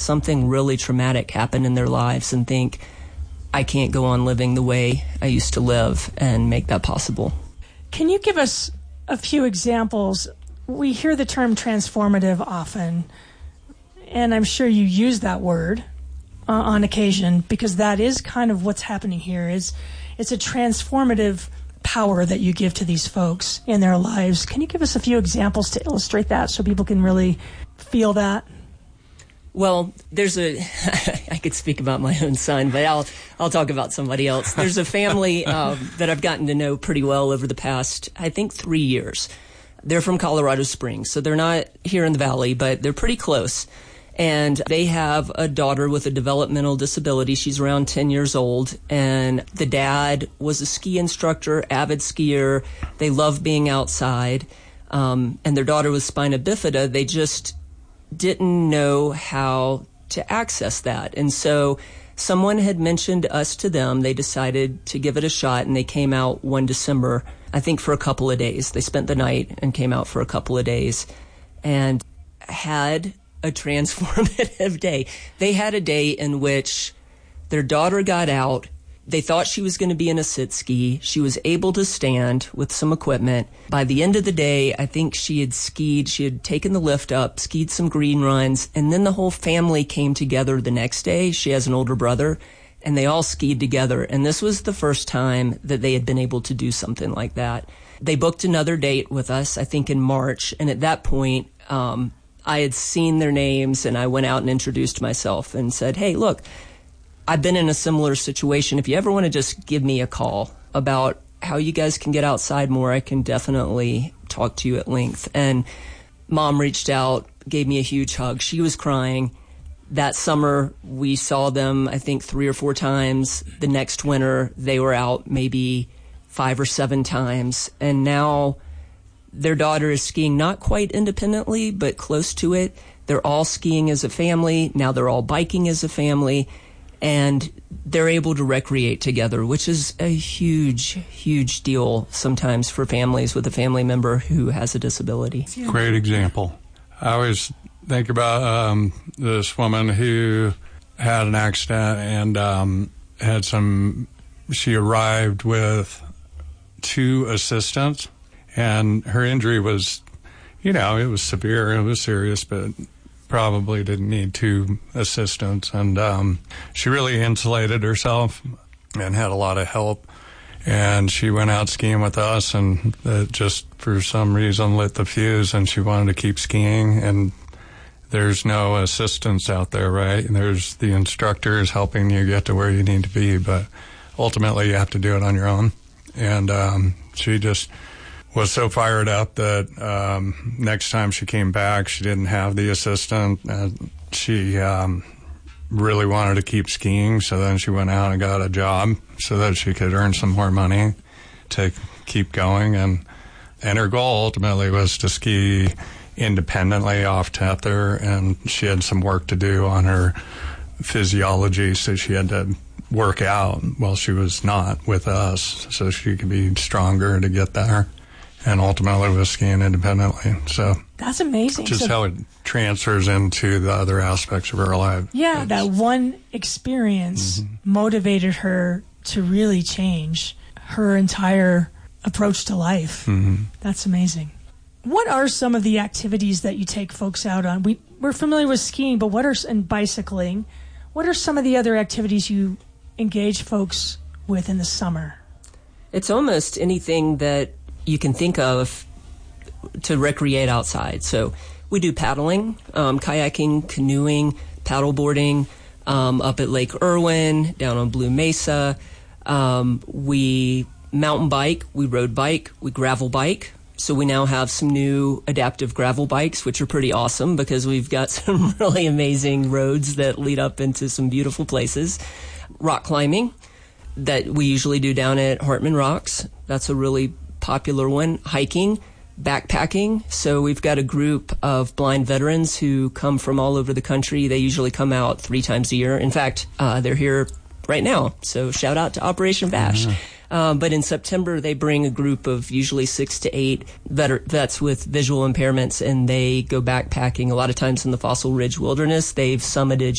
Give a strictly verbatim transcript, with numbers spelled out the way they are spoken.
something really traumatic happen in their lives and think, I can't go on living the way I used to live, and make that possible. Can you give us a few examples? We hear the term transformative often, and I'm sure you use that word uh, on occasion, because that is kind of what's happening here. Is it's a transformative power that you give to these folks in their lives. Can you give us a few examples to illustrate that so people can really feel that? Well, there's a, I could speak about my own son, but I'll, I'll talk about somebody else. There's a family um, that I've gotten to know pretty well over the past, I think, three years. They're from Colorado Springs, so they're not here in the Valley, but they're pretty close. And they have a daughter with a developmental disability. She's around ten years old, and the dad was a ski instructor, avid skier. They love being outside, um, and their daughter was spina bifida. They just didn't know how to access that. And so someone had mentioned us to them. They decided to give it a shot, and they came out one December, I think, for a couple of days. They spent the night and came out for a couple of days and had a transformative day. They had a day in which their daughter got out. They thought she was going to be in a sit ski. She was able to stand with some equipment. By the end of the day, I think she had skied. She had taken the lift up, skied some green runs, and then the whole family came together the next day. She has an older brother, and they all skied together. And this was the first time that they had been able to do something like that. They booked another date with us, I think in March. And at that point, um, I had seen their names, and I went out and introduced myself and said, hey, look, I've been in a similar situation. If you ever want to just give me a call about how you guys can get outside more, I can definitely talk to you at length. And Mom reached out, gave me a huge hug. She was crying. That summer, we saw them, I think, three or four times. The next winter, they were out maybe five or seven times. And now their daughter is skiing not quite independently, but close to it. They're all skiing as a family. Now they're all biking as a family. And they're able to recreate together, which is a huge, huge deal sometimes for families with a family member who has a disability. Great example. I always think about um, this woman who had an accident and um, had some, she arrived with two assistants, and her injury was, you know, it was severe, it was serious, but probably didn't need two assistants. And um, she really insulated herself and had a lot of help. And she went out skiing with us, and it just for some reason lit the fuse, and she wanted to keep skiing. And there's no assistance out there, right? And there's the instructors helping you get to where you need to be, but ultimately you have to do it on your own. And um, she just was so fired up that um, next time she came back, she didn't have the assistant. Uh, she um, really wanted to keep skiing, so then she went out and got a job so that she could earn some more money to keep going. And, and her goal ultimately was to ski independently off tether, and she had some work to do on her physiology, so she had to work out while she was not with us so she could be stronger to get there. And ultimately was skiing independently. So that's amazing. Just so, how it transfers into the other aspects of her life. Yeah, it's, that one experience mm-hmm. motivated her to really change her entire approach to life. Mm-hmm. That's amazing. What are some of the activities that you take folks out on? We, we're familiar with skiing, but what are, and bicycling, what are some of the other activities you engage folks with in the summer? It's almost anything that you can think of to recreate outside. So we do paddling, um, kayaking, canoeing, paddleboarding, um, up at Lake Irwin, down on Blue Mesa. Um, we mountain bike, we road bike, we gravel bike. So we now have some new adaptive gravel bikes, which are pretty awesome because we've got some really amazing roads that lead up into some beautiful places. Rock climbing that we usually do down at Hartman Rocks. That's a really popular one. Hiking, backpacking. So we've got a group of blind veterans who come from all over the country. They usually come out three times a year. In fact, uh, they're here right now. So shout out to Operation Bash. Mm-hmm. Um, but in September, they bring a group of usually six to eight vet- vets with visual impairments, and they go backpacking. A lot of times in the Fossil Ridge Wilderness, they've summited